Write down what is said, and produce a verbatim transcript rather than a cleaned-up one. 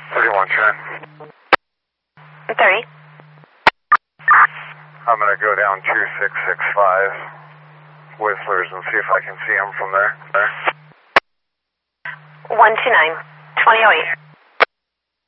thirty-one ten. thirty. I'm going to go down two six six five Whistlers and see if I can see them from there. there. one two nine, twenty oh eight.